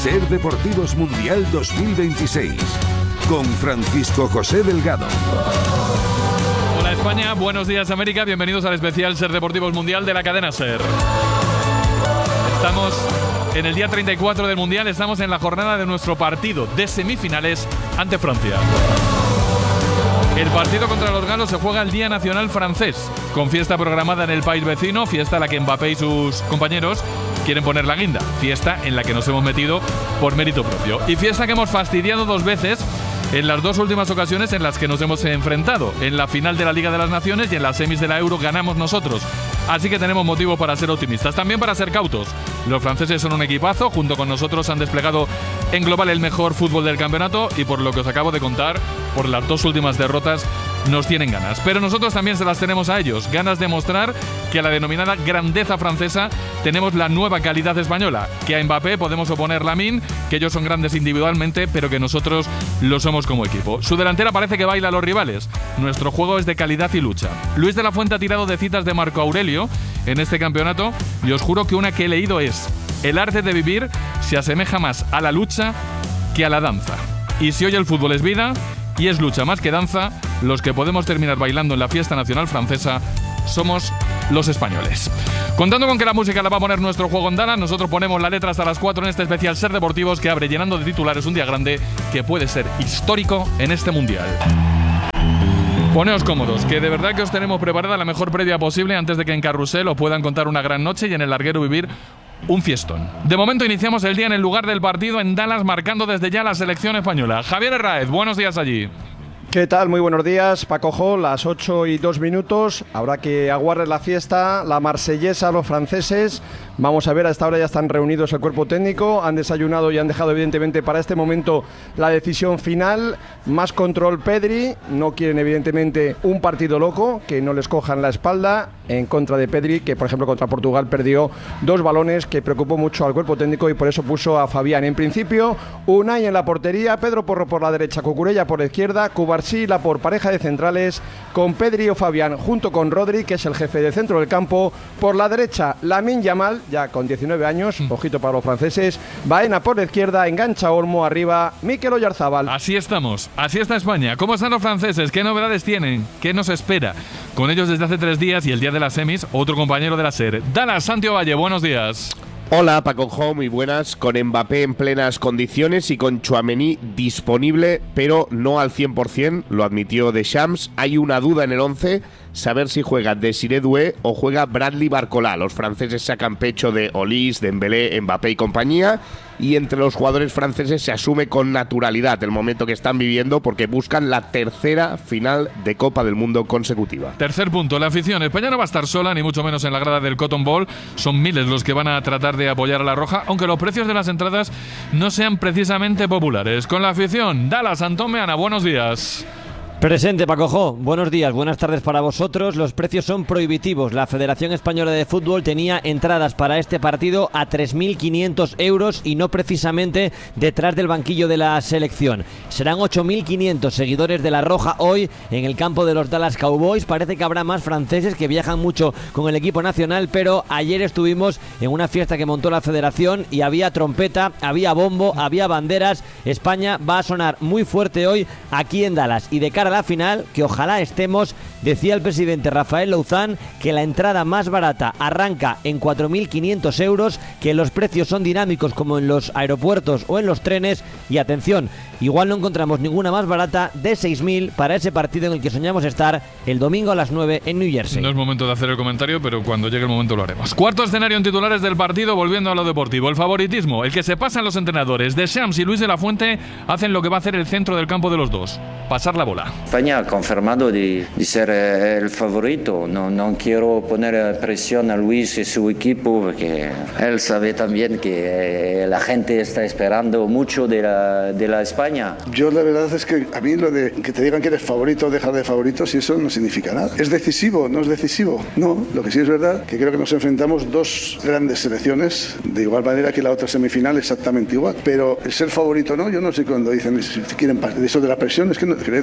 Ser Deportivos Mundial 2026 con Francisco José Delgado. Hola España, buenos días América, bienvenidos al especial Ser Deportivos Mundial de la cadena Ser. Estamos en el día 34 del Mundial, estamos en la jornada de nuestro partido de semifinales ante Francia. El partido contra los galos se juega el Día Nacional Francés, con fiesta programada en el país vecino, fiesta a la que Mbappé y sus compañeros quieren poner la guinda, fiesta en la que nos hemos metido por mérito propio y fiesta que hemos fastidiado dos veces en las dos últimas ocasiones en las que nos hemos enfrentado. En la final de la Liga de las Naciones y en las semis de la Euro ganamos nosotros. Así que tenemos motivo para ser optimistas, también para ser cautos. Los franceses son un equipazo, junto con nosotros han desplegado en global el mejor fútbol del campeonato y por lo que os acabo de contar, por las dos últimas derrotas, nos tienen ganas. Pero nosotros también se las tenemos a ellos, ganas de mostrar que a la denominada grandeza francesa tenemos la nueva calidad española, que a Mbappé podemos oponer Lamine, que ellos son grandes individualmente, pero que nosotros lo somos como equipo. Su delantera parece que baila a los rivales. Nuestro juego es de calidad y lucha. Luis de la Fuente ha tirado de citas de Marco Aurelio en este campeonato y os juro que una que he leído es: el arte de vivir se asemeja más a la lucha que a la danza. Y si hoy el fútbol es vida y es lucha más que danza, los que podemos terminar bailando en la fiesta nacional francesa somos los españoles. Contando con que la música la va a poner nuestro juego en Dallas, nosotros ponemos la letra hasta las 4 en este especial Ser Deportivos que abre llenando de titulares un día grande que puede ser histórico en este Mundial. Poneos cómodos, que de verdad que os tenemos preparada la mejor previa posible antes de que en Carrusel os puedan contar una gran noche y en el larguero vivir un fiestón. De momento iniciamos el día en el lugar del partido en Dallas, marcando desde ya la selección española. Javier Herráez, buenos días allí. ¿Qué tal? Muy buenos días, Paco Jo, las 8:02. Habrá que aguardar la fiesta, la marsellesa, los franceses. Vamos a ver, a esta hora ya están reunidos el cuerpo técnico, han desayunado y han dejado evidentemente para este momento la decisión final. Más control Pedri, no quieren evidentemente un partido loco, que no les cojan la espalda en contra de Pedri, que por ejemplo contra Portugal perdió 2 balones, que preocupó mucho al cuerpo técnico y por eso puso a Fabián. En principio, Unai en la portería, Pedro Porro por la derecha, Cucurella por la izquierda, Cubarsí por pareja de centrales, con Pedri o Fabián junto con Rodri, que es el jefe del centro del campo. Por la derecha, Lamine Yamal, ya con 19 años, ojito para los franceses. Baena por la izquierda, engancha Olmo, arriba Mikel Oyarzabal. Así estamos, así está España. ¿Cómo están los franceses? ¿Qué novedades tienen? ¿Qué nos espera? Con ellos desde hace 3 días y el día de las semis, otro compañero de la SER. Dallas, Santiago Valle, buenos días. Hola Paco Jo, muy buenas, con Mbappé en plenas condiciones y con Tchouaméni disponible, pero no al 100%, lo admitió Deschamps. Hay una duda en el 11, saber si juega Desiré Doué o juega Bradley Barcola. Los franceses sacan pecho de Olise, Dembélé, Mbappé y compañía, y entre los jugadores franceses se asume con naturalidad el momento que están viviendo porque buscan la tercera final de Copa del Mundo consecutiva. Tercer punto, la afición. España no va a estar sola, ni mucho menos en la grada del Cotton Bowl. Son miles los que van a tratar de apoyar a la Roja, aunque los precios de las entradas no sean precisamente populares. Con la afición, Dallas, Antón Meana, buenos días. Presente, Paco Jo. Buenos días, buenas tardes para vosotros. Los precios son prohibitivos. La Federación Española de Fútbol tenía entradas para este partido a 3.500 euros y no precisamente detrás del banquillo de la selección. Serán 8.500 seguidores de la Roja hoy en el campo de los Dallas Cowboys. Parece que habrá más franceses que viajan mucho con el equipo nacional, pero ayer estuvimos en una fiesta que montó la Federación y había trompeta, había bombo, había banderas. España va a sonar muy fuerte hoy aquí en Dallas y de cara la final, que ojalá estemos, decía el presidente Rafael Louzán que la entrada más barata arranca en 4.500 euros, que los precios son dinámicos como en los aeropuertos o en los trenes y atención, igual no encontramos ninguna más barata de 6.000 para ese partido en el que soñamos estar el domingo a las 9 en New Jersey. No es momento de hacer el comentario, pero cuando llegue el momento lo haremos. Cuarto escenario en titulares del partido, volviendo a lo deportivo. El favoritismo, el que se pasan los entrenadores. Deschamps y Luis de la Fuente hacen lo que va a hacer el centro del campo de los dos: pasar la bola. España ha confirmado de ser el favorito. No quiero poner presión a Luis y su equipo porque él sabe también que la gente está esperando mucho de la España. Yo la verdad es que a mí lo de que te digan que eres favorito o dejar de favorito, si eso no significa nada. ¿Es decisivo? ¿No es decisivo? No, lo que sí es verdad que creo que nos enfrentamos dos grandes selecciones de igual manera que la otra semifinal exactamente igual. Pero el ser favorito no, yo no sé cuando dicen si quieren de eso de la presión, es que no, creedme, de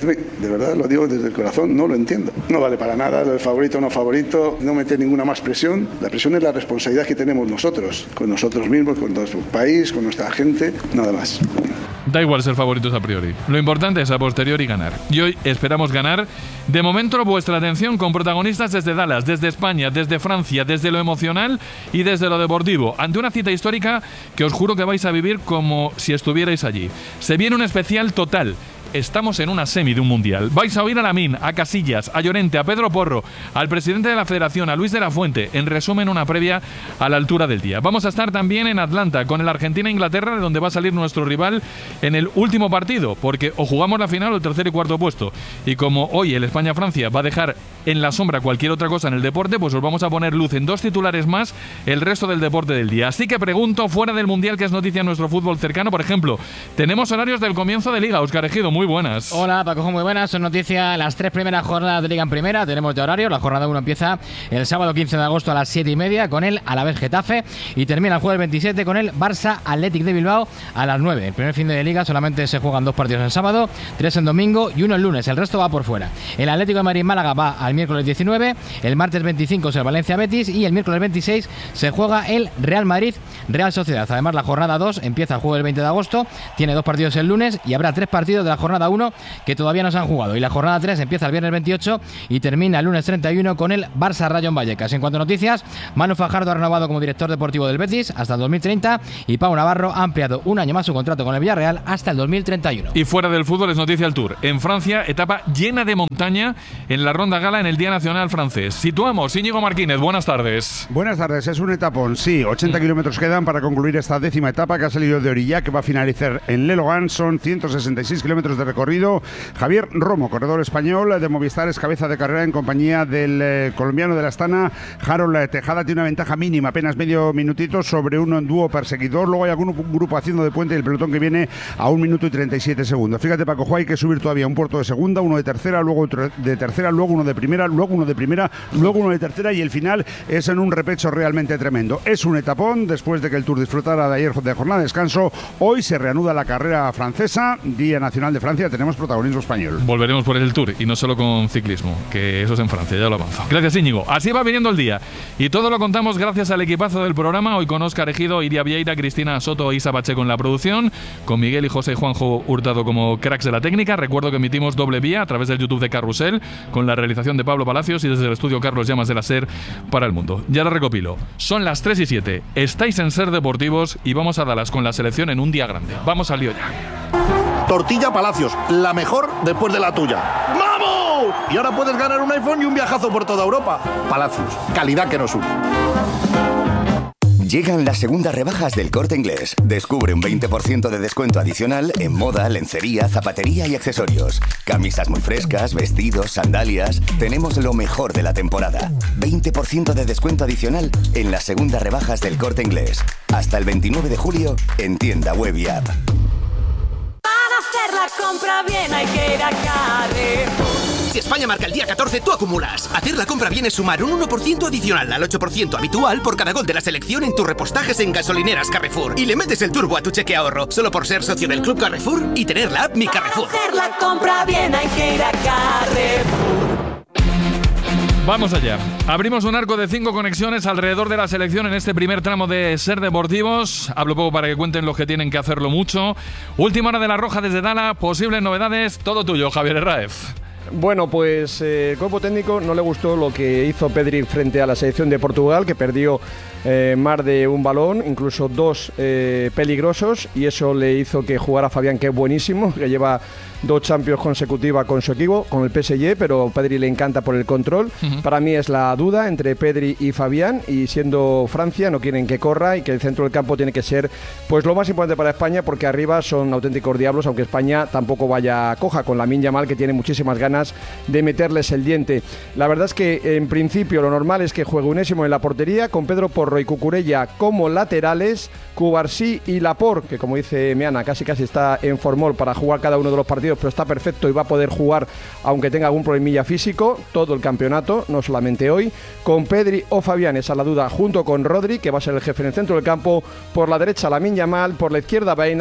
de verdad, lo digo desde el corazón, no lo entiendo. No vale para nada lo de favorito o no favorito, no meter ninguna más presión. La presión es la responsabilidad que tenemos nosotros, con nosotros mismos, con nuestro país, con nuestra gente, nada más. Da igual ser favoritos a priori. Lo importante es a posteriori ganar. Y hoy esperamos ganar. De momento, vuestra atención con protagonistas desde Dallas, desde España, desde Francia, desde lo emocional y desde lo deportivo. Ante una cita histórica que os juro que vais a vivir como si estuvierais allí. Se viene un especial total. Estamos en una semi de un mundial. Vais a oír a Lamine, a Casillas, a Llorente, a Pedro Porro, al presidente de la Federación, a Luis de la Fuente. En resumen, una previa a la altura del día. Vamos a estar también en Atlanta con el Argentina-Inglaterra, de donde va a salir nuestro rival en el último partido, porque o jugamos la final o el tercer y cuarto puesto. Y como hoy el España-Francia va a dejar en la sombra cualquier otra cosa en el deporte, pues os vamos a poner luz en 2 titulares más el resto del deporte del día. Así que pregunto, fuera del mundial, que es noticia en nuestro fútbol cercano, por ejemplo, tenemos horarios del comienzo de Liga. Óscar Ejido, muy buenas. Hola, Paco, muy buenas. Son noticias las 3 primeras jornadas de Liga en Primera. Tenemos de horario. La jornada 1 empieza el sábado 15 de agosto a las 7:30 con el Alavés Getafe y termina el jueves 27 con el Barça Athletic de Bilbao a las 9. El primer fin de Liga solamente se juegan 2 partidos en sábado, 3 en domingo y 1 el lunes. El resto va por fuera. El Atlético de Madrid-Málaga va al miércoles 19, el martes 25 es el Valencia-Betis y el miércoles 26 se juega el Real Madrid-Real Sociedad. Además, la jornada 2 empieza el jueves 20 de agosto, tiene 2 partidos el lunes y habrá 3 partidos de la jornada 1 que todavía no se han jugado. Y la jornada 3 empieza el viernes 28 y termina el lunes 31 con el Barça Rayo Vallecas. En cuanto a noticias, Manu Fajardo ha renovado como director deportivo del Betis hasta el 2030 y Pau Navarro ha ampliado un año más su contrato con el Villarreal hasta el 2031. Y fuera del fútbol es noticia el Tour. En Francia, etapa llena de montaña en la Ronda Gala en el Día Nacional francés. Situamos, Íñigo Martínez, buenas tardes. Buenas tardes, es un etapón, sí, 80 kilómetros quedan para concluir esta 10ª etapa que ha salido de Aurillac, que va a finalizar en Le Logan. Son 166 kilómetros de recorrido. Javier Romo, corredor español de Movistar, es cabeza de carrera en compañía del colombiano de la Astana, Harold Tejada. Tiene una ventaja mínima, apenas medio minutito sobre un dúo perseguidor. Luego hay algún grupo haciendo de puente y el pelotón que viene a 1 minuto y 37 segundos. Fíjate, Paco, hay que subir todavía un puerto de segunda, uno de tercera, luego otro de tercera, luego uno de primera, luego uno de primera, luego uno de tercera y el final es en un repecho realmente tremendo. Es un etapón después de que el Tour disfrutara de ayer de jornada de descanso. Hoy se reanuda la carrera francesa, Día Nacional de Francia, tenemos protagonismo español. Volveremos por el Tour y no solo con ciclismo, que eso es en Francia, ya lo avanzo. Gracias, Íñigo. Así va viniendo el día y todo lo contamos gracias al equipazo del programa, hoy con Óscar Ejido, Iria Vieira, Cristina Soto e Isa Pacheco en la producción, con Miguel y José y Juanjo Hurtado como cracks de la técnica. Recuerdo que emitimos doble vía a través del YouTube de Carrusel, con la realización de Pablo Palacios y desde el estudio Carlos Llamas de la SER para el mundo. Ya lo recopilo, son las 3:07, estáis en SER Deportivos y vamos a Dallas con la selección en un día grande. Vamos al lío ya. Tortilla Palacios, la mejor después de la tuya. ¡Vamos! Y ahora puedes ganar un iPhone y un viajazo por toda Europa. Palacios, calidad que nos une. Llegan las segundas rebajas del Corte Inglés. Descubre un 20% de descuento adicional en moda, lencería, zapatería y accesorios. Camisas muy frescas, vestidos, sandalias. Tenemos lo mejor de la temporada. 20% de descuento adicional en las segundas rebajas del Corte Inglés. Hasta el 29 de julio en tienda web y app. Para hacer la compra bien hay que ir a Carrefour. Si España marca el día 14, tú acumulas. Hacer la compra bien es sumar un 1% adicional al 8% habitual por cada gol de la selección en tus repostajes en gasolineras Carrefour. Y le metes el turbo a tu cheque ahorro, solo por ser socio del Club Carrefour y tener la app Mi Carrefour. Para hacer la compra bien hay que ir a Carrefour. Vamos allá. Abrimos un arco de 5 conexiones alrededor de la selección en este primer tramo de SER Deportivos. Hablo poco para que cuenten los que tienen que hacerlo mucho. Última hora de la Roja desde Dala. Posibles novedades. Todo tuyo, Javier Herráez. Bueno, pues el cuerpo técnico no le gustó lo que hizo Pedri frente a la selección de Portugal, que perdió más de un balón, incluso 2 peligrosos, y eso le hizo que jugara Fabián, que es buenísimo, que lleva 2 Champions consecutivas con su equipo, con el PSG, pero Pedri le encanta por el control. Para mí es la duda entre Pedri y Fabián, y siendo Francia no quieren que corra y que el centro del campo tiene que ser pues lo más importante para España, porque arriba son auténticos diablos, aunque España tampoco vaya coja, con Lamine Yamal, que tiene muchísimas ganas de meterles el diente. La verdad es que en principio lo normal es que juegue Unésimo en la portería, con Pedro Porro y Cucurella como laterales, Cubarsí y Laporte, que como dice Meana, casi está en formol para jugar cada uno de los partidos, pero está perfecto y va a poder jugar aunque tenga algún problemilla físico todo el campeonato, no solamente hoy, con Pedri o Fabián, esa es la duda, junto con Rodri, que va a ser el jefe en el centro del campo, por la derecha Lamine Yamal, por la izquierda Baena,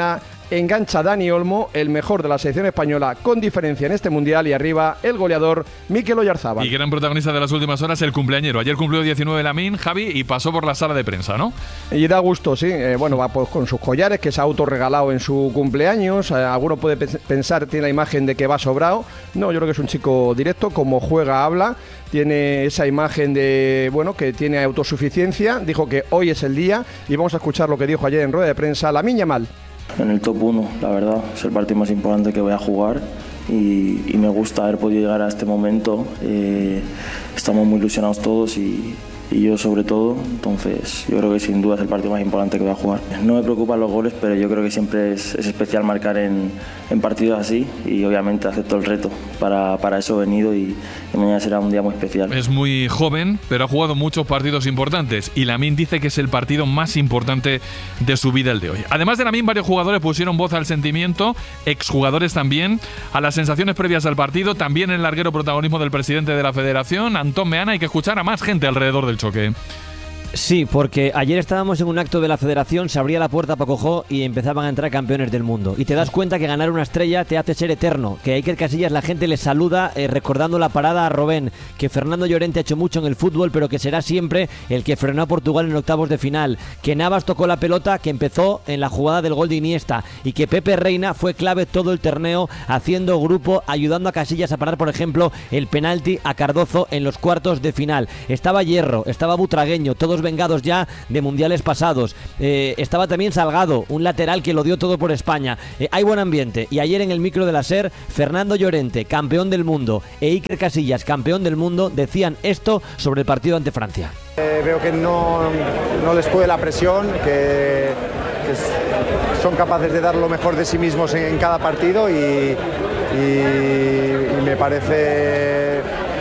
engancha Dani Olmo, el mejor de la selección española con diferencia en este Mundial, y arriba el goleador Mikel Oyarzabal. Y gran protagonista de las últimas horas, el cumpleañero. Ayer cumplió 19 Lamine, Javi, y pasó por la sala de prensa, ¿no? Y da gusto, sí. Bueno, va pues con sus collares que se ha autorregalado en su cumpleaños. Alguno puede pensar, tiene la imagen de que va sobrado. No, yo creo que es un chico directo, como juega, habla. Tiene esa imagen de, bueno, que tiene autosuficiencia. Dijo que hoy es el día y vamos a escuchar lo que dijo ayer en rueda de prensa Lamine Yamal. En el top 1, la verdad, es el partido más importante que voy a jugar y me gusta haber podido llegar a este momento. Estamos muy ilusionados todos y yo sobre todo, entonces yo creo que sin duda es el partido más importante que voy a jugar. No me preocupan los goles, pero yo creo que siempre es especial marcar en partidos así y obviamente acepto el reto. Para eso he venido y mañana será un día muy especial. Es muy joven, pero ha jugado muchos partidos importantes y Lamine dice que es el partido más importante de su vida el de hoy. Además de Lamine, varios jugadores pusieron voz al sentimiento, exjugadores también, a las sensaciones previas al partido, también el larguero protagonismo del presidente de la federación, Antón Meana. Hay que escuchar a más gente alrededor del choque. Sí, porque ayer estábamos en un acto de la federación, se abría la puerta para Cojó y empezaban a entrar campeones del mundo. Y te das cuenta que ganar una estrella te hace ser eterno, que a Iker Casillas la gente le saluda recordando la parada a Robben, que Fernando Llorente ha hecho mucho en el fútbol, pero que será siempre el que frenó a Portugal en octavos de final, que Navas tocó la pelota, que empezó en la jugada del gol de Iniesta, y que Pepe Reina fue clave todo el torneo, haciendo grupo, ayudando a Casillas a parar, por ejemplo, el penalti a Cardozo en los cuartos de final. Estaba Hierro, estaba Butragueño, todos vengados ya de mundiales pasados. Estaba también Salgado, un lateral que lo dio todo por España. Hay buen ambiente. Y ayer en el micro de la SER, Fernando Llorente, campeón del mundo, e Iker Casillas, campeón del mundo, decían esto sobre el partido ante Francia. Veo que no les puede la presión, que son capaces de dar lo mejor de sí mismos en cada partido y me parece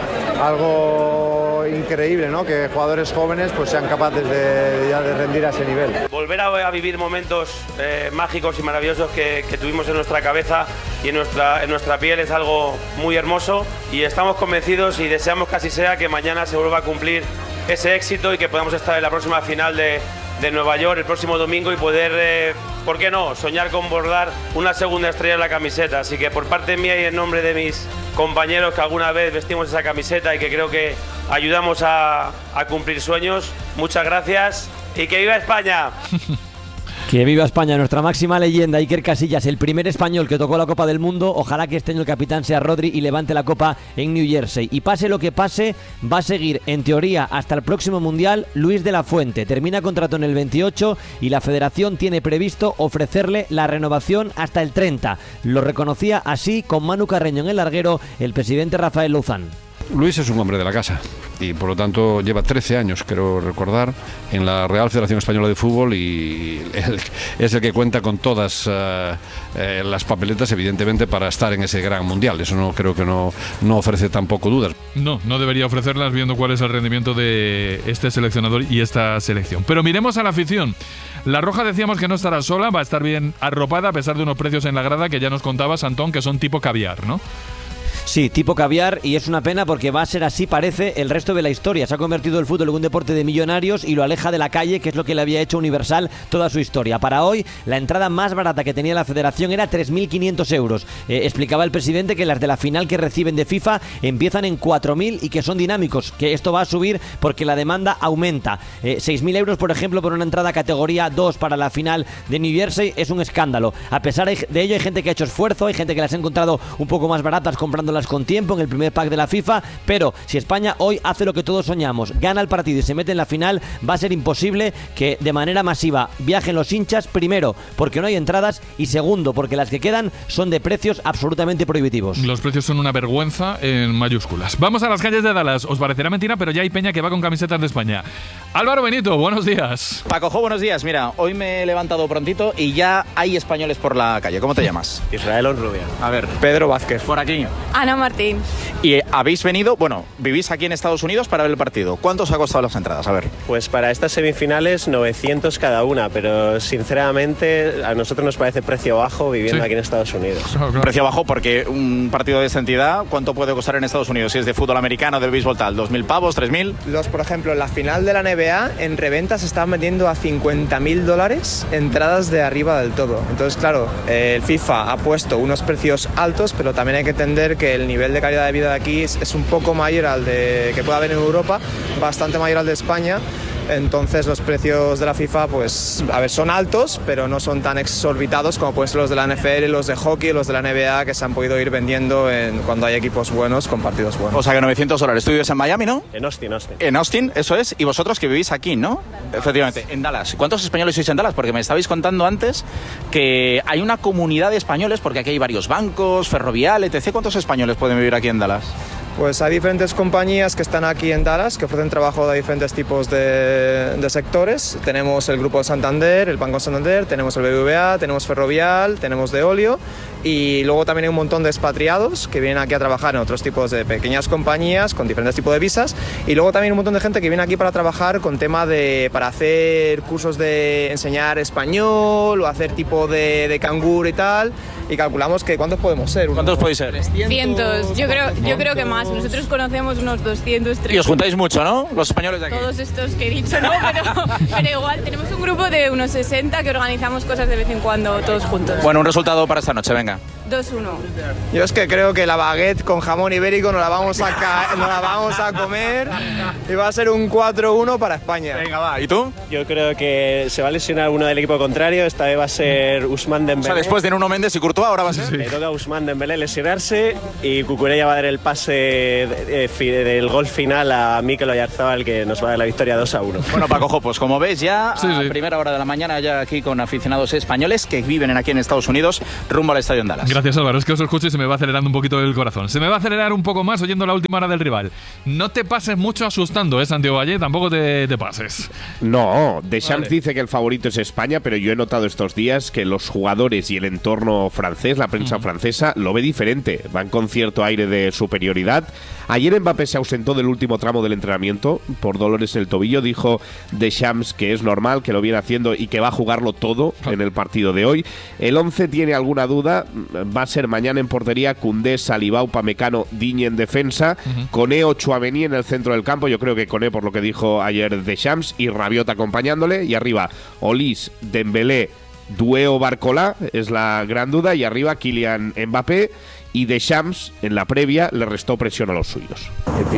algo increíble, ¿no? Que jugadores jóvenes pues sean capaces de rendir a ese nivel. Volver a vivir momentos mágicos y maravillosos que tuvimos en nuestra cabeza y en nuestra piel es algo muy hermoso y estamos convencidos y deseamos que así sea, que mañana se vuelva a cumplir ese éxito y que podamos estar en la próxima final de Nueva York el próximo domingo y poder, ¿por qué no?, soñar con bordar una segunda estrella en la camiseta. Así que por parte mía y en nombre de mis compañeros que alguna vez vestimos esa camiseta y que creo que ayudamos a cumplir sueños, muchas gracias y ¡que viva España! Que viva España, nuestra máxima leyenda, Iker Casillas, el primer español que tocó la Copa del Mundo. Ojalá que este año el capitán sea Rodri y levante la Copa en New Jersey. Y pase lo que pase, va a seguir, en teoría, hasta el próximo Mundial, Luis de la Fuente. Termina contrato en el 28 y la Federación tiene previsto ofrecerle la renovación hasta el 30. Lo reconocía así, con Manu Carreño en el larguero, el presidente Rafael Louzán. Luis es un hombre de la casa y por lo tanto lleva 13 años, creo recordar, en la Real Federación Española de Fútbol y él es el que cuenta con todas las papeletas, evidentemente, para estar en ese gran mundial. Eso no creo que no ofrece tampoco dudas. No debería ofrecerlas viendo cuál es el rendimiento de este seleccionador y esta selección. Pero miremos a la afición. La Roja decíamos que no estará sola, va a estar bien arropada a pesar de unos precios en la grada que ya nos contabas, Antón, que son tipo caviar, ¿no? Sí, tipo caviar, y es una pena porque va a ser así, parece, el resto de la historia. Se ha convertido el fútbol en un deporte de millonarios y lo aleja de la calle, que es lo que le había hecho Universal toda su historia. Para hoy, la entrada más barata que tenía la federación era 3.500 euros. Explicaba el presidente que las de la final que reciben de FIFA empiezan en 4.000 y que son dinámicos, que esto va a subir porque la demanda aumenta. 6.000 euros, por ejemplo, por una entrada categoría 2 para la final de New Jersey es un escándalo. A pesar de ello, hay gente que ha hecho esfuerzo, hay gente que las ha encontrado un poco más baratas comprando con tiempo en el primer pack de la FIFA, pero si España hoy hace lo que todos soñamos, gana el partido y se mete en la final, va a ser imposible que de manera masiva viajen los hinchas, primero porque no hay entradas y segundo porque las que quedan son de precios absolutamente prohibitivos. Los precios son una vergüenza en mayúsculas. Vamos a las calles de Dallas. Os parecerá mentira, pero ya hay peña que va con camisetas de España. Álvaro Benito, buenos días. Paco Jo, buenos días. Mira, hoy me he levantado prontito y ya hay españoles por la calle. ¿Cómo te llamas? Israel Onrubia. A ver, Pedro Vázquez. Por aquí. Ana Martín. Y habéis venido, vivís aquí en Estados Unidos para ver el partido. ¿Cuánto os ha costado las entradas? A ver. Pues para estas semifinales 900 cada una, pero sinceramente a nosotros nos parece precio bajo viviendo aquí en Estados Unidos. Precio bajo porque un partido de esta entidad, ¿cuánto puede costar en Estados Unidos? Si es de fútbol americano, del béisbol tal, ¿2.000 pavos, 3.000? Por ejemplo, la final de la NBA en reventa se estaban vendiendo a $50.000 entradas de arriba del todo. Entonces, claro, el FIFA ha puesto unos precios altos, pero también hay que entender que el nivel de calidad de vida de aquí es un poco mayor al de que pueda haber en Europa, bastante mayor al de España. Entonces los precios de la FIFA, pues, a ver, son altos, pero no son tan exorbitados como pueden ser los de la NFL, los de hockey, los de la NBA, que se han podido ir vendiendo cuando hay equipos buenos con partidos buenos. O sea que $900. Tú vives en Miami, ¿no? En Austin. En Austin, eso es. Y vosotros que vivís aquí, ¿no? Efectivamente, en Dallas. ¿Cuántos españoles sois en Dallas? Porque me estabais contando antes que hay una comunidad de españoles, porque aquí hay varios bancos, Ferrovial, etc. ¿Cuántos españoles pueden vivir aquí en Dallas? Pues hay diferentes compañías que están aquí en Dallas que ofrecen trabajo de diferentes tipos de sectores. Tenemos el Grupo Santander, el Banco Santander, tenemos el BBVA, tenemos Ferrovial, tenemos Veolia y luego también hay un montón de expatriados que vienen aquí a trabajar en otros tipos de pequeñas compañías con diferentes tipos de visas y luego también un montón de gente que viene aquí para trabajar con tema para hacer cursos de enseñar español o hacer tipo de cangur y tal y calculamos que ¿cuántos podemos ser? ¿Cuántos podéis ser? 300, yo creo que más. Nosotros conocemos unos 200, 300. Y os juntáis mucho, ¿no? Los españoles de aquí. Todos estos que he dicho, no, pero igual tenemos un grupo de unos 60 que organizamos cosas de vez en cuando todos juntos. Bueno, un resultado para esta noche, venga. 2-1. Yo es que creo que la baguette con jamón ibérico nos la vamos a comer y va a ser un 4-1 para España. Venga, va. ¿Y tú? Yo creo que se va a lesionar uno del equipo contrario. Esta vez va a ser Ousmane Dembélé. O sea, después de Nuno Méndez y Courtois, ahora va a ser. Le toca a Ousmane Dembélé lesionarse y Cucurella va a dar el pase del gol final a Mikel Oyarzabal, que nos va a dar la victoria 2-1. Bueno, Paco, pues como ves ya a primera hora de la mañana ya aquí con aficionados españoles que viven aquí en Estados Unidos rumbo al estadio en Dallas. Gracias, Álvaro. Es que os escucho y se me va acelerando un poquito el corazón. Se me va a acelerar un poco más oyendo la última hora del rival. No te pases mucho asustando, Santiago Valle, tampoco te pases. No, Deschamps dice que el favorito es España, pero yo he notado estos días que los jugadores y el entorno francés, la prensa francesa, lo ve diferente. Van con cierto aire de superioridad. Ayer Mbappé se ausentó del último tramo del entrenamiento por dolores en el tobillo. Dijo Deschamps que es normal, que lo viene haciendo y que va a jugarlo todo en el partido de hoy. El 11 tiene alguna duda. Va a ser mañana en portería Koundé, Saliba, Upamecano, Digne en defensa, Koné o Tchouaméni en el centro del campo. Yo creo que Koné, por lo que dijo ayer Deschamps, y Rabiot acompañándole. Y arriba Olise, Dembélé, Doué o Barcola es la gran duda. Y arriba Kylian Mbappé. Y Deschamps, en la previa, le restó presión a los suyos.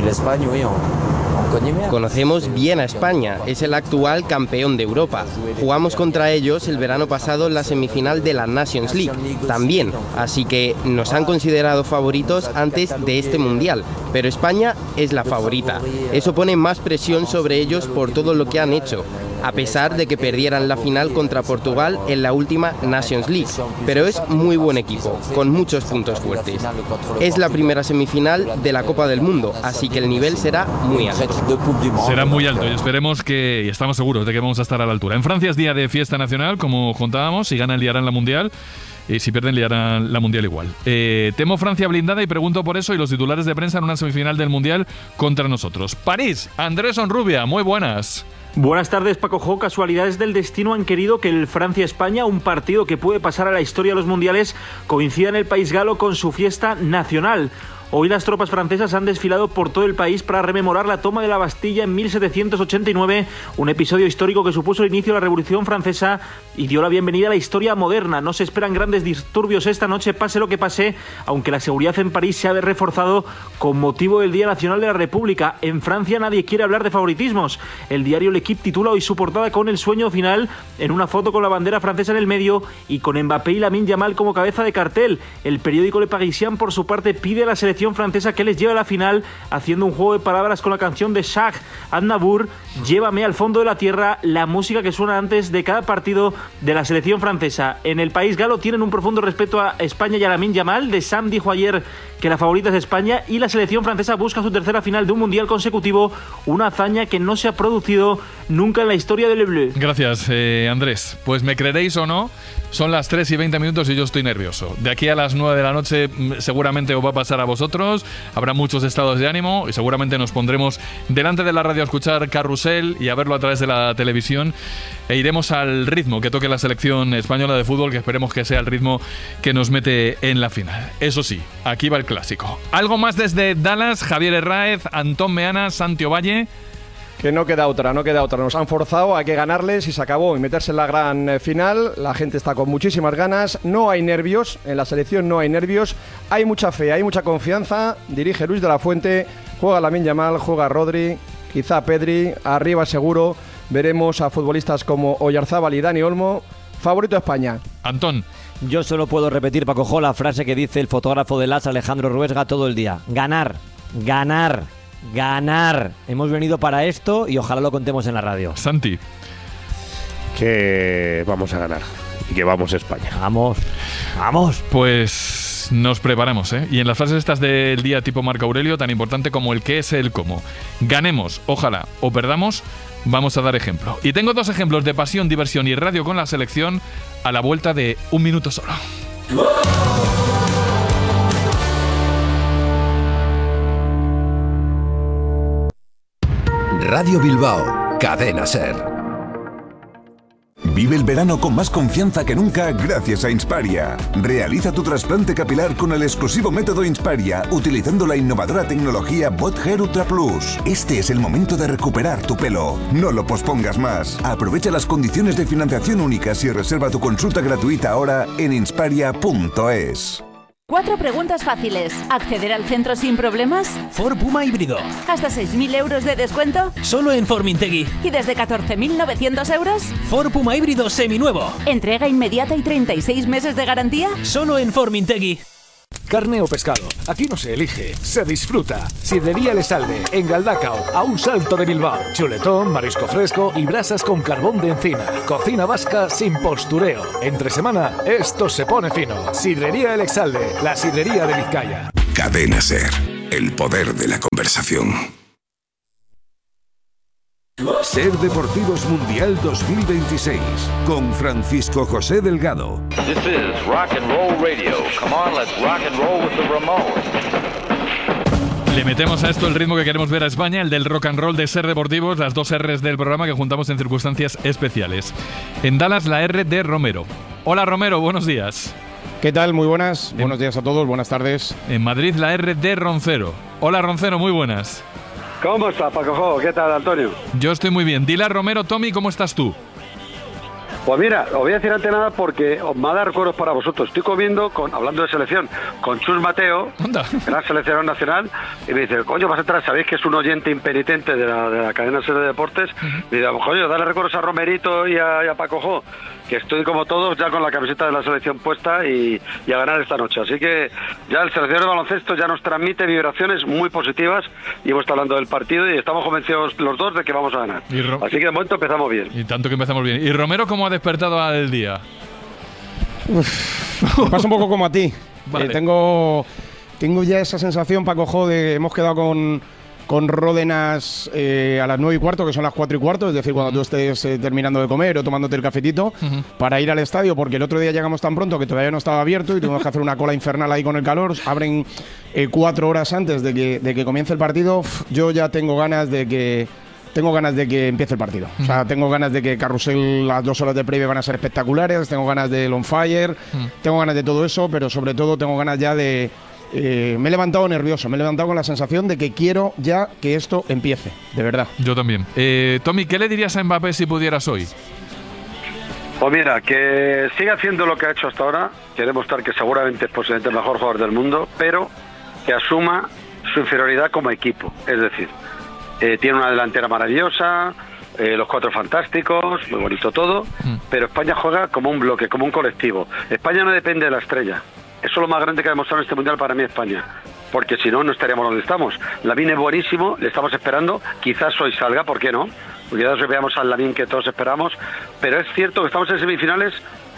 Conocemos bien a España, es el actual campeón de Europa. Jugamos contra ellos el verano pasado en la semifinal de la Nations League, también, así que nos han considerado favoritos antes de este Mundial, pero España es la favorita. Eso pone más presión sobre ellos por todo lo que han hecho, a pesar de que perdieran la final contra Portugal en la última Nations League, pero es muy buen equipo, con muchos puntos fuertes. Es la primera semifinal de la Copa del Mundo, así que el nivel será muy alto. Será muy alto y esperemos que, y estamos seguros de que vamos a estar a la altura. En Francia es día de fiesta nacional, como contábamos, si ganan liarán la Mundial. Y si pierden, liarán la Mundial igual. Temo Francia blindada y pregunto por eso y los titulares de prensa en una semifinal del Mundial contra nosotros. París, Andrés Onrubia, muy buenas. Buenas tardes, Paco Jo. Casualidades del destino han querido que el Francia-España, un partido que puede pasar a la historia de los mundiales, coincida en el país galo con su fiesta nacional. Hoy las tropas francesas han desfilado por todo el país para rememorar la toma de la Bastilla en 1789, un episodio histórico que supuso el inicio de la Revolución Francesa y dio la bienvenida a la historia moderna. No se esperan grandes disturbios esta noche, pase lo que pase, aunque la seguridad en París se ha reforzado con motivo del Día Nacional de la República. En Francia nadie quiere hablar de favoritismos. El diario L'Equipe titula hoy su portada con el sueño final, en una foto con la bandera francesa en el medio y con Mbappé y Lamine Yamal como cabeza de cartel. El periódico Le Parisien, por su parte, pide a la selección francesa que les lleve a la final, haciendo un juego de palabras con la canción de Jacques Aznavour, Llévame al fondo de la tierra, la música que suena antes de cada partido de la selección francesa. En el país galo tienen un profundo respeto a España y a Lamine Yamal. Deschamps dijo ayer que la favorita es España y la selección francesa busca su tercera final de un mundial consecutivo, una hazaña que no se ha producido nunca en la historia del Bleu. Gracias, Andrés. Pues me creeréis o no, son las 3:20 y yo estoy nervioso. De aquí a las 9 de la noche seguramente os va a pasar a vosotros. nosotros, habrá muchos estados de ánimo y seguramente nos pondremos delante de la radio a escuchar Carrusel y a verlo a través de la televisión e iremos al ritmo que toque la selección española de fútbol, que esperemos que sea el ritmo que nos mete en la final. Eso sí, aquí va el clásico. Algo más desde Dallas, Javier Herráez, Antón Meana, Santi Ovalle. Que no queda otra. Nos han forzado, hay que ganarles y se acabó. Y meterse en la gran final. La gente está con muchísimas ganas. No hay nervios, en la selección no hay nervios. Hay mucha fe, hay mucha confianza. Dirige Luis de la Fuente, juega Lamine Yamal, juega Rodri, quizá Pedri, arriba seguro. Veremos a futbolistas como Oyarzábal y Dani Olmo. Favorito de España. Antón. Yo solo puedo repetir, Paco Jo, la frase que dice el fotógrafo de LAS, Alejandro Ruesga, todo el día. Ganar, ganar. Ganar. Hemos venido para esto y ojalá lo contemos en la radio. Santi. Que vamos a ganar y que vamos a España. Vamos. Pues nos preparamos, ¿eh? Y en las frases estas del día tipo Marco Aurelio, tan importante como el qué es el cómo. Ganemos, ojalá, o perdamos, vamos a dar ejemplo. Y tengo 2 ejemplos de pasión, diversión y radio con la selección a la vuelta de un minuto solo. Radio Bilbao, Cadena SER. Vive el verano con más confianza que nunca gracias a Insparia. Realiza tu trasplante capilar con el exclusivo método Insparia, utilizando la innovadora tecnología Bot Hair Ultra Plus. Este es el momento de recuperar tu pelo. No lo pospongas más. Aprovecha las condiciones de financiación únicas y reserva tu consulta gratuita ahora en insparia.es. 4 preguntas fáciles. ¿Acceder al centro sin problemas? Ford Puma híbrido. ¿Hasta 6.000 euros de descuento? Solo en Formintegui. ¿Y desde 14.900 euros? Ford Puma híbrido seminuevo. ¿Entrega inmediata y 36 meses de garantía? Solo en Formintegui. Carne o pescado, aquí no se elige, se disfruta. Sidrería El Esalde, en Galdacao, a un salto de Bilbao. Chuletón, marisco fresco y brasas con carbón de encina. Cocina vasca sin postureo. Entre semana, esto se pone fino. Sidrería El Esalde, la sidrería de Vizcaya. Cadena SER, el poder de la conversación. SER Deportivos Mundial 2026 con Francisco José Delgado. This is Rock and Roll Radio. Come on, let's rock and roll with the Ramones. Le metemos a esto el ritmo que queremos ver a España, el del rock and roll de SER Deportivos, las 2 R's del programa que juntamos en circunstancias especiales. En Dallas, la R de Romero. Hola Romero, buenos días. ¿Qué tal? Muy buenas. Buenos días a todos, buenas tardes. En Madrid, la R de Roncero. Hola Roncero, muy buenas. ¿Cómo estás, Paco? ¿Qué tal, Antonio? Yo estoy muy bien. Dile a Romero, Tommy, ¿cómo estás tú? Pues mira, os voy a decir antes nada porque os me ha dado recuerdos para vosotros. Estoy comiendo, hablando de selección, con Chus Mateo, gran seleccionador nacional, y me dice, coño, vas a entrar, sabéis que es un oyente impenitente de la cadena SER de Deportes, y dice, coño, dale recuerdos a Romerito y a Paco Jo, que estoy como todos ya con la camiseta de la selección puesta y a ganar esta noche. Así que ya el seleccionador de baloncesto ya nos transmite vibraciones muy positivas y hemos estado hablando del partido y estamos convencidos los dos de que vamos a ganar. Así que de momento empezamos bien. Y tanto que empezamos bien. ¿Y Romero cómo ha despertado al día? Me pasa un poco como a ti. Vale. Tengo ya esa sensación, Paco Jo, de hemos quedado con Ródenas a las 9:15, que son las 4:15, es decir, cuando tú estés terminando de comer o tomándote el cafetito, para ir al estadio, porque el otro día llegamos tan pronto que todavía no estaba abierto y tuvimos que hacer una cola infernal ahí con el calor. Abren 4 horas antes de que comience el partido. Yo ya tengo ganas de que empiece el partido. O sea, tengo ganas de que Carrusel, las 2 horas de previa van a ser espectaculares, tengo ganas del on fire, tengo ganas de todo eso, pero sobre todo tengo ganas ya de... me he levantado nervioso, me he levantado con la sensación de que quiero ya que esto empiece, de verdad. Yo también. Tommy, ¿qué le dirías a Mbappé si pudieras hoy? Pues mira, que siga haciendo lo que ha hecho hasta ahora, que demostrar que seguramente es posiblemente el mejor jugador del mundo, pero que asuma su inferioridad como equipo. Es decir, tiene una delantera maravillosa, los 4 fantásticos, muy bonito todo, pero España juega como un bloque, como un colectivo. España no depende de la estrella. Eso es lo más grande que ha demostrado en este Mundial para mí España, porque si no, no estaríamos donde estamos. Lamine es buenísimo, le estamos esperando, quizás hoy salga, ¿por qué no? Porque quizás hoy veamos al Lamine que todos esperamos, pero es cierto que estamos en semifinales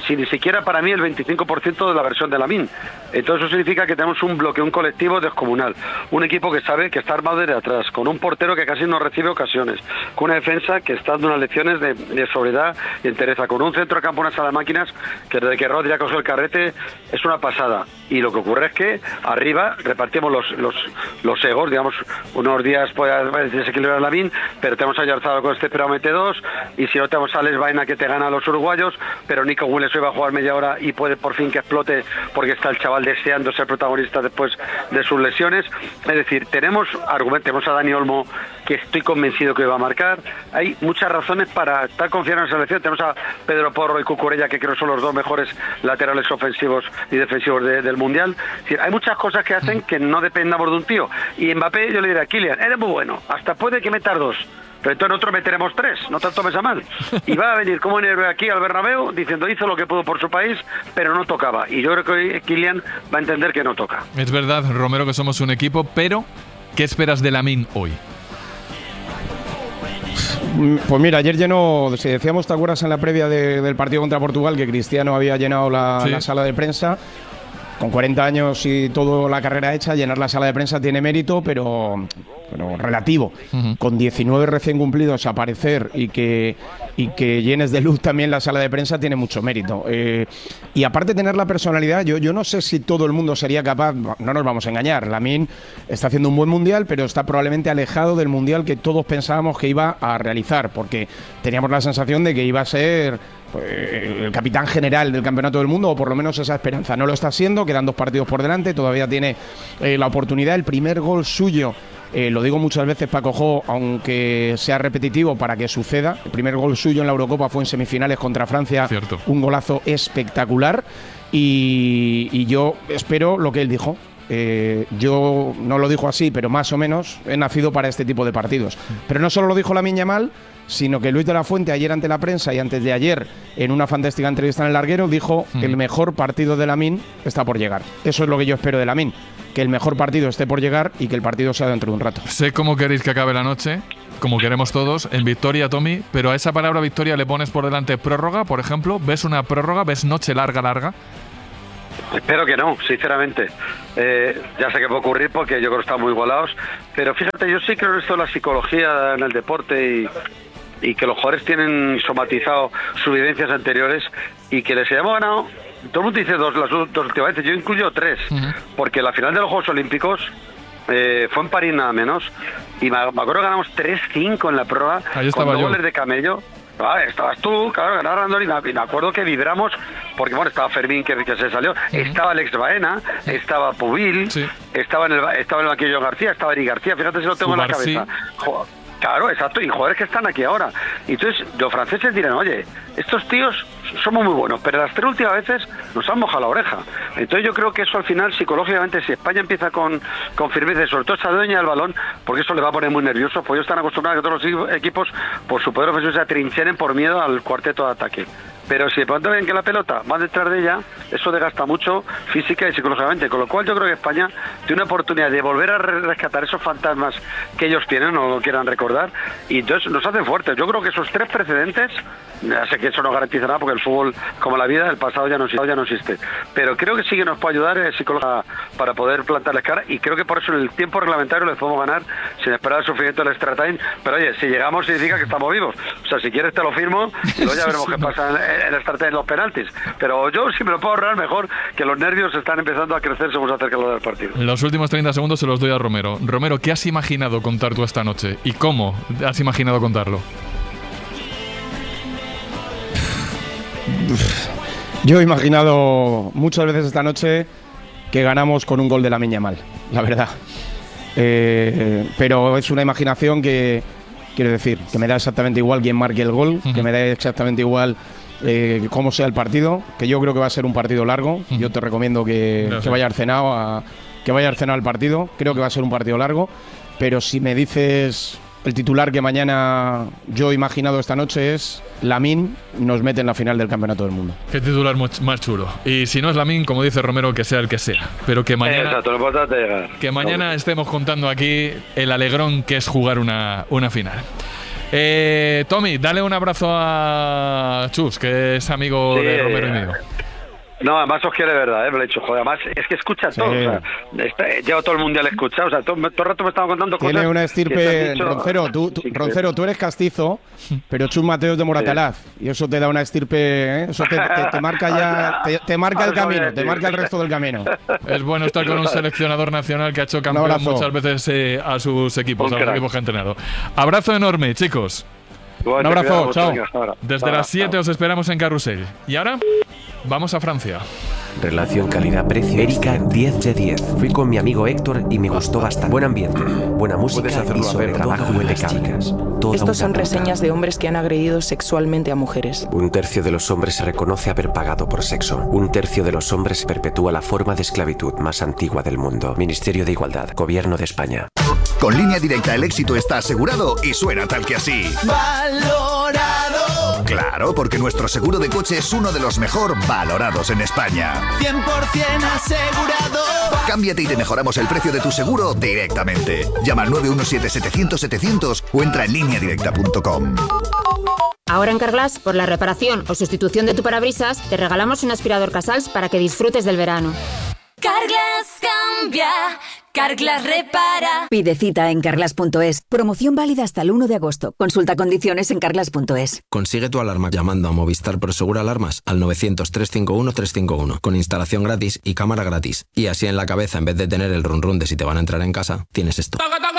si ni siquiera para mí el 25% de la versión de Lamine. Entonces eso significa que tenemos un bloque, un colectivo descomunal, un equipo que sabe que está armado desde atrás, con un portero que casi no recibe ocasiones, con una defensa que está dando unas lecciones de sobriedad y entereza, con un centro de campo, una sala de máquinas que desde que Rodri ha cogido el carrete es una pasada. Y lo que ocurre es que arriba repartimos los egos, digamos, unos días puede desequilibrar Lamine, pero tenemos a Oyarzabal con este pero mete 2, y si no tenemos a Alex Baena que te gana a los uruguayos, pero Nico Williams hoy va a jugar media hora y puede por fin que explote porque está el chaval deseando ser protagonista después de sus lesiones. Es decir, tenemos a Dani Olmo, que estoy convencido que va a marcar. Hay muchas razones para estar confiados en la selección. Tenemos a Pedro Porro y Cucurella, que creo son los dos mejores laterales ofensivos y defensivos del Mundial. Es decir, hay muchas cosas que hacen que no dependamos de un tío. Y Mbappé, yo le diré a Kylian, eres muy bueno, hasta puede que metas 2. Pero entonces nosotros meteremos 3, no te tomes a mal. Y va a venir como un héroe aquí al Bernabéu diciendo hizo lo que pudo por su país, pero no tocaba. Y yo creo que hoy Kylian va a entender que no toca. Es verdad, Romero, que somos un equipo, pero ¿qué esperas de Lamine hoy? Pues mira, ayer llenó, si decíamos, ¿te acuerdas en la previa del partido contra Portugal que Cristiano había llenado la sala de prensa? Con 40 años y toda la carrera hecha, llenar la sala de prensa tiene mérito, pero relativo. Con 19 recién cumplidos, aparecer y que llenes de luz también la sala de prensa tiene mucho mérito. Y aparte de tener la personalidad, yo no sé si todo el mundo sería capaz, no nos vamos a engañar, Lamine está haciendo un buen mundial, pero está probablemente alejado del mundial que todos pensábamos que iba a realizar, porque teníamos la sensación de que iba a ser el capitán general del campeonato del mundo, o por lo menos esa esperanza. No lo está siendo, quedan 2 partidos por delante, todavía tiene la oportunidad. El primer gol suyo, lo digo muchas veces, Paco Jo, aunque sea repetitivo para que suceda, el primer gol suyo en la Eurocopa fue en semifinales contra Francia. Cierto. Un golazo espectacular, y yo espero lo que él dijo. Yo no lo dijo así, pero más o menos he nacido para este tipo de partidos. Pero no solo lo dijo Lamine Yamal, sino que Luis de la Fuente ayer ante la prensa y antes de ayer en una fantástica entrevista en El Larguero dijo que el mejor partido de Lamine está por llegar. Eso es lo que yo espero de Lamine, que el mejor partido esté por llegar y que el partido sea dentro de un rato. Sé cómo queréis que acabe la noche, como queremos todos, en victoria, Tommy, pero a esa palabra victoria le pones por delante prórroga, por ejemplo. ¿Ves una prórroga? ¿Ves noche larga? Espero que no, sinceramente. Ya sé que puede ocurrir porque yo creo que están muy igualados, pero fíjate, yo sí creo en esto de la psicología en el deporte y que los jugadores tienen somatizado sus vivencias anteriores y que les hayamos ganado. Todo el mundo dice las dos últimas veces, yo incluyo 3, porque la final de los Juegos Olímpicos fue en París nada menos, y me acuerdo que ganamos 3-5 en la prueba, con 2 goles de Camello. Estabas tú, claro, ganando, y me acuerdo que vibramos, porque bueno, estaba Fermín que se salió, estaba Alex Baena, estaba Pubil, estaba en el banquillo García, estaba Eric García, fíjate si lo tengo en la cabeza. Claro, exacto, y jugadores que están aquí ahora. Y entonces los franceses dirán, oye, estos tíos somos muy buenos, pero las 3 últimas veces nos han mojado la oreja. Entonces yo creo que eso al final, psicológicamente, si España empieza con firmeza, y sobre todo esa dueña del balón, porque eso le va a poner muy nervioso, pues ellos están acostumbrados a que todos los equipos, por su poder ofensivo, se atrincheren por miedo al cuarteto de ataque. Pero si de pronto ven que la pelota va detrás de ella, eso desgasta mucho física y psicológicamente. Con lo cual yo creo que España tiene una oportunidad de volver a rescatar esos fantasmas que ellos tienen o lo quieran recordar. Y entonces nos hacen fuertes. Yo creo que esos 3 precedentes, ya sé que eso no garantiza nada porque el fútbol, como la vida, el pasado ya no existe. Pero creo que sí que nos puede ayudar psicológica para poder plantarles cara. Y creo que por eso en el tiempo reglamentario les podemos ganar sin esperar el sufrimiento del extra time. Pero oye, si llegamos significa que estamos vivos. O sea, si quieres te lo firmo y luego ya veremos qué pasa en el start en los penaltis, pero yo si me lo puedo ahorrar mejor, que los nervios están empezando a crecer según se acerca lo del partido. Los últimos 30 segundos se los doy a Romero. Romero, ¿qué has imaginado contar tú esta noche? ¿Y cómo has imaginado contarlo? Yo he imaginado muchas veces esta noche que ganamos con un gol de Lamine Yamal, la verdad. Pero es una imaginación que, quiero decir, que me da exactamente igual quién marque el gol, que me da exactamente igual cómo sea el partido, que yo creo que va a ser un partido largo. Yo te recomiendo que vaya Arsenal al partido. Creo que va a ser un partido largo, pero si me dices el titular que mañana yo he imaginado esta noche es Lamine nos mete en la final del Campeonato del Mundo. Qué titular más chulo. Y si no es Lamine, como dice Romero, que sea el que sea, pero que mañana, exacto, lo importante es llegar. Que mañana estemos contando aquí el alegrón que es jugar una final. Tommy, dale un abrazo a Chus, que es amigo de Romero y mío. No, además os quiere de verdad, me lo he dicho, joder, además es que escucha todo, o sea, llevo todo el mundial escuchado, o sea, todo el rato me estaba contando cosas. Tiene una estirpe, Roncero, tú eres castizo, pero Chus Mateo es de Moratalaz, y eso te da una estirpe, eso te marca ya, te marca el camino, te marca el resto del camino. Es bueno estar con un seleccionador nacional que ha hecho campeón muchas veces a sus equipos, a los equipos que ha entrenado. Abrazo enorme, chicos. Un abrazo, chao. Desde las 7 os esperamos en Carrusel. ¿Y ahora? Vamos a Francia. Relación calidad-precio. Erika, 10 de 10. Fui con mi amigo Héctor y me gustó bastante. Buen ambiente, buena música y sobre trabajo impecable. Estos son reseñas de hombres que han agredido sexualmente a mujeres. 1/3 de los hombres se reconoce haber pagado por sexo. 1/3 de los hombres perpetúa la forma de esclavitud más antigua del mundo. Ministerio de Igualdad, Gobierno de España. Con Línea Directa el éxito está asegurado y suena tal que así. ¡Valorado! Claro, porque nuestro seguro de coche es uno de los mejor valorados en España. 100% asegurado. Cámbiate y te mejoramos el precio de tu seguro directamente. Llama al 917-700-700 o entra en lineadirecta.com. Ahora en Carglass, por la reparación o sustitución de tu parabrisas, te regalamos un aspirador Casals para que disfrutes del verano. Carglass cambia, Carglass repara. Pide cita en carglass.es. Promoción válida hasta el 1 de agosto. Consulta condiciones en carglass.es. Consigue tu alarma llamando a Movistar Prosegur Alarmas al 900-351-351 con instalación gratis y cámara gratis. Y así en la cabeza, en vez de tener el run run de si te van a entrar en casa, tienes esto.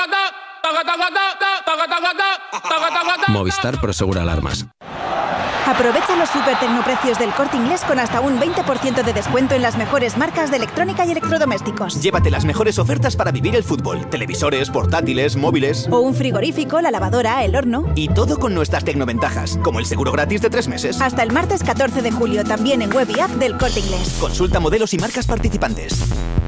Movistar Prosegur Alarmas. Aprovecha los super tecnoprecios del Corte Inglés con hasta un 20% de descuento en las mejores marcas de electrónica y electrodomésticos. Llévate las mejores ofertas para vivir el fútbol. Televisores, portátiles, móviles. O un frigorífico, la lavadora, el horno. Y todo con nuestras tecnoventajas, como el seguro gratis de 3 meses. Hasta el martes 14 de julio, también en web y app del Corte Inglés. Consulta modelos y marcas participantes.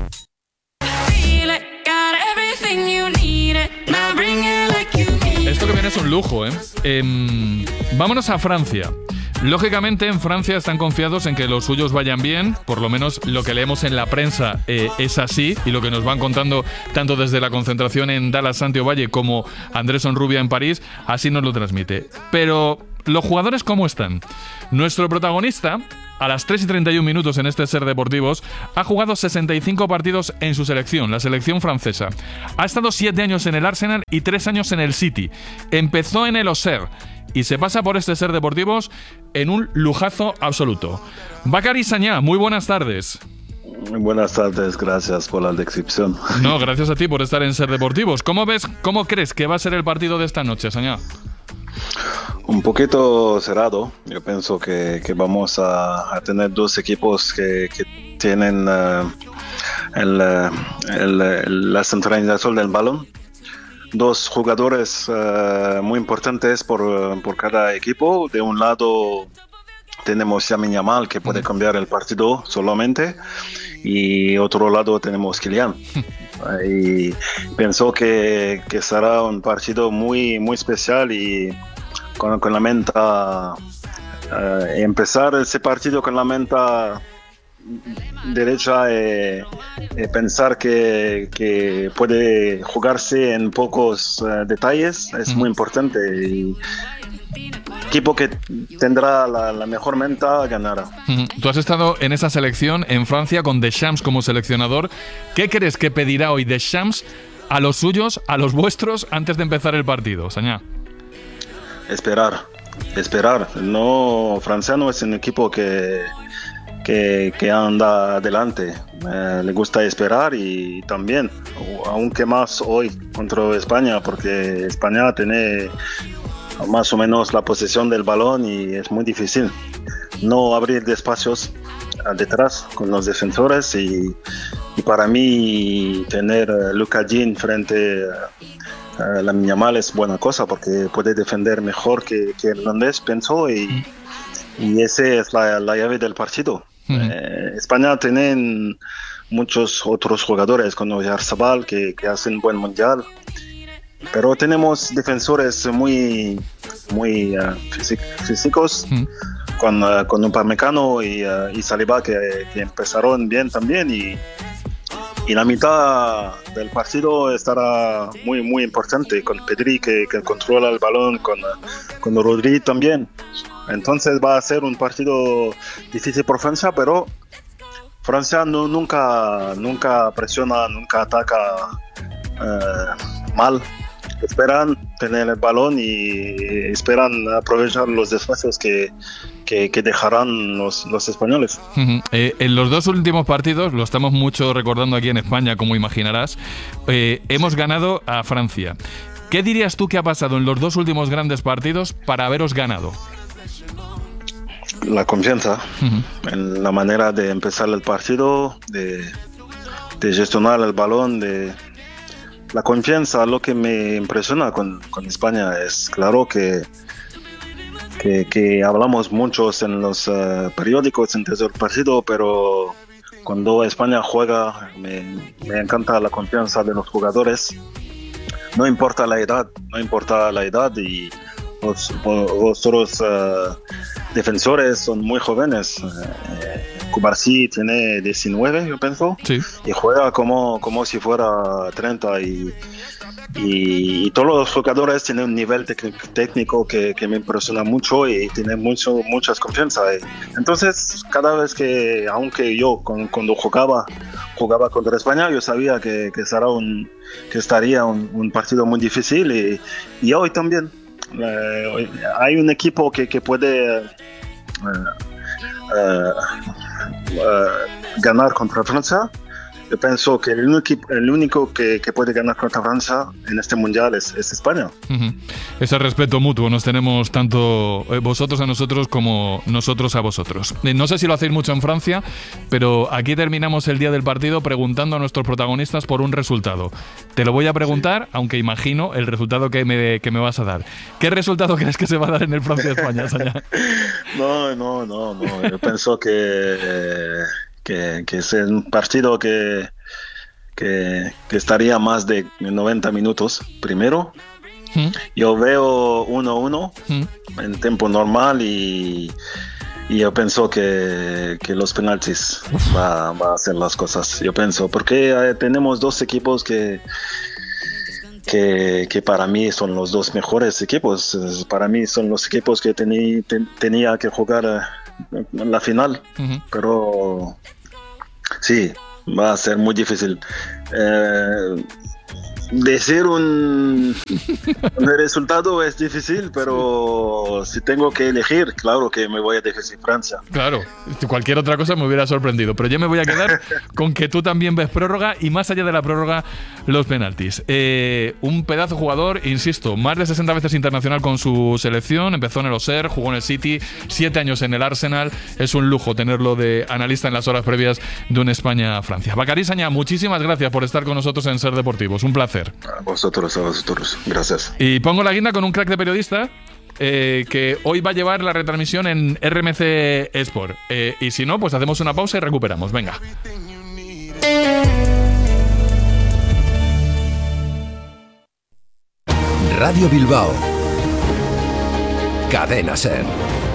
Esto que viene es un lujo, vámonos a Francia. Lógicamente en Francia están confiados en que los suyos vayan bien, por lo menos lo que leemos en la prensa es así, y lo que nos van contando tanto desde la concentración en Dallas Santiago Valle como Andrés Onrubia en París, así nos lo transmite. Pero, ¿los jugadores cómo están? Nuestro protagonista, a las 3:31 minutos en este Ser Deportivos, ha jugado 65 partidos en su selección, la selección francesa. Ha estado 7 años en el Arsenal y 3 años en el City. Empezó en el Auxerre y se pasa por este Ser Deportivos en un lujazo absoluto. Bakary Sagna, muy buenas tardes. Buenas tardes, gracias por la descripción. No, gracias a ti por estar en Ser Deportivos. ¿Cómo crees que va a ser el partido de esta noche, Sagna? Un poquito cerrado. Yo pienso que vamos a tener dos equipos que tienen la centralización del balón. Dos jugadores muy importantes por cada equipo. De un lado tenemos Lamine Yamal, que puede cambiar el partido solamente, y otro lado tenemos Kylian. Y pienso que será un partido muy, muy especial, y con la mente empezar ese partido con la mente derecha y pensar que puede jugarse en pocos detalles es muy importante, y equipo que tendrá la mejor mente ganará. Tú has estado en esa selección en Francia con Deschamps como seleccionador. ¿Qué crees que pedirá hoy Deschamps a los suyos, a los vuestros, antes de empezar el partido, Sagna? Esperar. No, Francia no es un equipo que anda adelante. Le gusta esperar, y también, aunque más hoy contra España, porque España tiene más o menos la posesión del balón y es muy difícil no abrir espacios detrás con los defensores, y para mí tener Lucas Digne frente a Lamine Yamal es buena cosa, porque puede defender mejor que Hernández, pienso, y esa es la llave del partido. España tiene muchos otros jugadores como Oyarzabal que hacen buen mundial, pero tenemos defensores muy físicos, con Upamecano y Saliba que empezaron bien también, y Y la mitad del partido estará muy, muy importante, con Pedri que controla el balón, con Rodri también. Entonces va a ser un partido difícil por Francia, pero Francia nunca presiona, nunca ataca mal. Esperan tener el balón y esperan aprovechar los espacios que dejarán los españoles. En los dos últimos partidos, lo estamos mucho recordando aquí en España, como imaginarás, hemos ganado a Francia. ¿Qué dirías tú que ha pasado en los dos últimos grandes partidos para haberos ganado? La confianza en la manera de empezar el partido, de gestionar el balón, la confianza. Lo que me impresiona con España es claro que hablamos muchos en los periódicos antes del partido, pero cuando España juega me encanta la confianza de los jugadores. No importa la edad y los otros defensores son muy jóvenes. Cubarsí tiene 19, yo pienso, sí. Y juega como si fuera 30 y todos los jugadores tienen un nivel técnico que me impresiona mucho y tienen muchas confianza. Entonces, cada vez aunque yo cuando jugaba contra España, yo sabía que estaría un partido muy difícil y hoy también. Hay un equipo que puede ganar contra Francia. Yo pienso que el único que puede ganar contra Francia en este mundial es España. Ese respeto mutuo nos tenemos tanto vosotros a nosotros como nosotros a vosotros. No sé si lo hacéis mucho en Francia, pero aquí terminamos el día del partido preguntando a nuestros protagonistas por un resultado. Te lo voy a preguntar, aunque imagino el resultado que me vas a dar. ¿Qué resultado crees que se va a dar en el Francia-España, Saña? No. Yo pienso que es un partido que estaría más de 90 minutos primero. Yo veo 1-1 en tiempo normal y yo pienso que los penaltis va a hacer las cosas. Yo pienso, porque tenemos dos equipos que para mí son los dos mejores equipos. Para mí son los equipos que tenía que jugar la final, pero sí, va a ser muy difícil. Decir un resultado es difícil, pero si tengo que elegir, claro que me voy a decir Francia. Claro, cualquier otra cosa me hubiera sorprendido, pero yo me voy a quedar con que tú también ves prórroga y más allá de la prórroga, los penaltis. Un pedazo jugador, insisto, más de 60 veces internacional con su selección, empezó en el Auxerre, jugó en el City, 7 años en el Arsenal, es un lujo tenerlo de analista en las horas previas de un España-Francia. Bacari Saña, muchísimas gracias por estar con nosotros en Ser Deportivos, un placer. A vosotros, gracias. Y pongo la guinda con un crack de periodista que hoy va a llevar la retransmisión en RMC Sport. Y si no, pues hacemos una pausa y recuperamos. Venga. Radio Bilbao. Cadena Ser.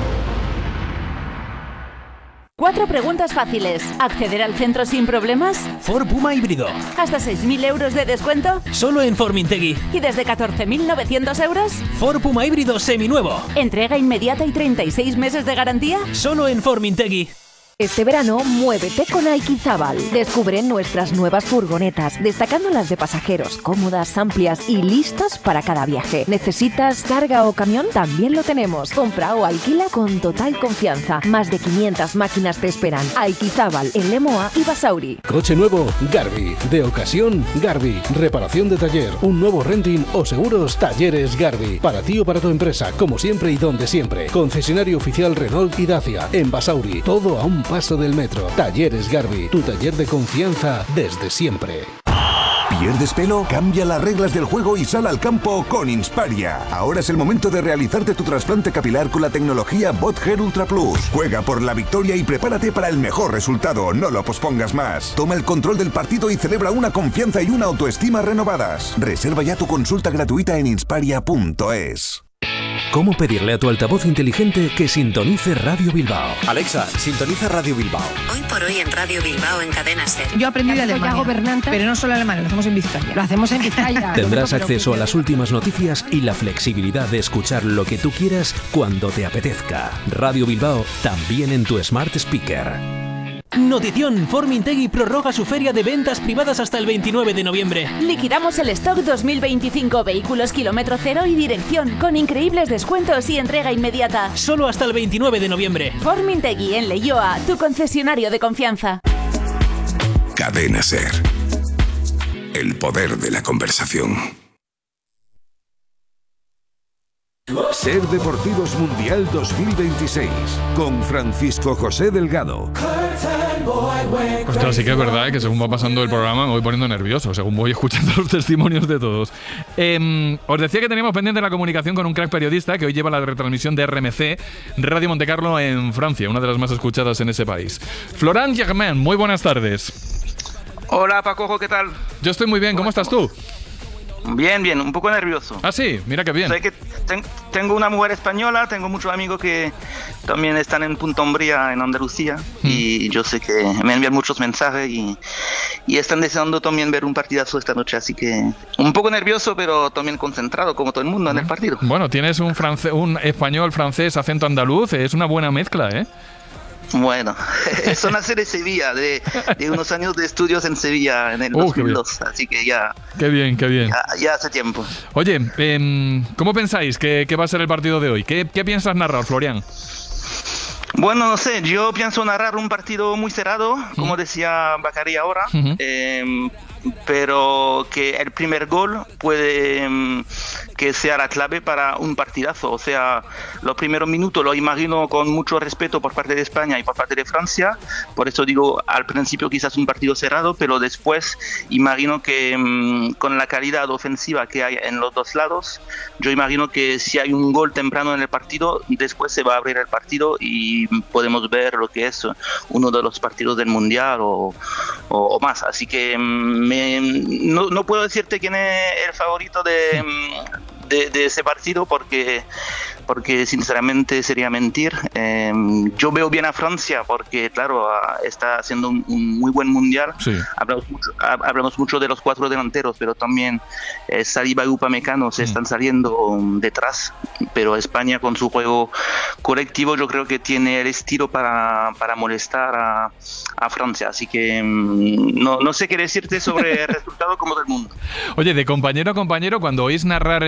4 preguntas fáciles. ¿Acceder al centro sin problemas? Ford Puma híbrido. ¿Hasta 6.000 euros de descuento? Solo en Formintegui. ¿Y desde 14.900 euros? Ford Puma híbrido seminuevo. ¿Entrega inmediata y 36 meses de garantía? Solo en Formintegui. Este verano, muévete con Aikizábal. Descubre nuestras nuevas furgonetas, destacando las de pasajeros, cómodas, amplias y listas para cada viaje. ¿Necesitas carga o camión? También lo tenemos. Compra o alquila con total confianza. Más de 500 máquinas te esperan. Aikizábal, en Lemoa y Basauri. Coche nuevo, Garbi. De ocasión, Garbi. Reparación de taller, un nuevo renting o seguros, Talleres Garbi. Para ti o para tu empresa, como siempre y donde siempre. Concesionario oficial Renault y Dacia. En Basauri, todo a un paso del metro. Talleres Garbi, tu taller de confianza desde siempre. ¿Pierdes pelo? Cambia las reglas del juego y sal al campo con Insparia. Ahora es el momento de realizarte tu trasplante capilar con la tecnología BotHair Ultra Plus. Juega por la victoria y prepárate para el mejor resultado. No lo pospongas más. Toma el control del partido y celebra una confianza y una autoestima renovadas. Reserva ya tu consulta gratuita en insparia.es. cómo pedirle a tu altavoz inteligente que sintonice Radio Bilbao. Alexa, sintoniza Radio Bilbao. Hoy por hoy en Radio Bilbao en Cadena SER. Yo aprendí de Alemania, pero no solo alemán, lo hacemos en Vizcaya. Lo hacemos en Vizcaya. Tendrás acceso a las últimas noticias y la flexibilidad de escuchar lo que tú quieras cuando te apetezca. Radio Bilbao también en tu Smart Speaker. Notición, Formintegui prorroga su feria de ventas privadas hasta el 29 de noviembre. Liquidamos el stock 2025, vehículos kilómetro cero y dirección, con increíbles descuentos y entrega inmediata. Solo hasta el 29 de noviembre. Formintegui en Leioa, tu concesionario de confianza. Cadena SER. El poder de la conversación. SER Deportivos Mundial 2026 con Francisco José Delgado. Ostras, sí que es verdad que según va pasando el programa me voy poniendo nervioso, según voy escuchando los testimonios de todos. Os decía que teníamos pendiente la comunicación con un crack periodista que hoy lleva la retransmisión de RMC, Radio Montecarlo en Francia, una de las más escuchadas en ese país. Florent Germain, muy buenas tardes. Hola Paco, ¿qué tal? Yo estoy muy bien, ¿cómo estás tú? Bien, un poco nervioso. Ah, sí, mira qué bien. Sé que tengo una mujer española, tengo muchos amigos que también están en Punta Umbría, en Andalucía, y yo sé que me envían muchos mensajes y están deseando también ver un partidazo esta noche, así que un poco nervioso, pero también concentrado, como todo el mundo, en el partido. Bueno, tienes un español, francés, acento andaluz, es una buena mezcla, ¿eh? Bueno, eso nace de Sevilla, de unos años de estudios en Sevilla en el 2002, así que ya... Qué bien. Ya hace tiempo. Oye, ¿cómo pensáis que va a ser el partido de hoy? ¿Qué piensas narrar, Florian? Bueno, no sé, yo pienso narrar un partido muy cerrado, como decía Bacari ahora, pero que el primer gol puede que sea la clave para un partidazo. O sea, los primeros minutos lo imagino con mucho respeto por parte de España y por parte de Francia, por eso digo al principio quizás un partido cerrado, pero después imagino que con la calidad ofensiva que hay en los dos lados, yo imagino que si hay un gol temprano en el partido, después se va a abrir el partido y podemos ver lo que es uno de los partidos del Mundial o más. Así que no puedo decirte quién es el favorito de ese partido porque sinceramente sería mentir. Yo veo bien a Francia porque claro, está haciendo un muy buen mundial. Sí. Hablamos mucho de los 4 delanteros, pero también Saliba y Upamecano se están saliendo detrás, pero España con su juego colectivo yo creo que tiene el estilo para molestar a Francia, así que no sé qué decirte sobre el resultado como del mundo. Oye, de compañero a compañero, cuando oís narrar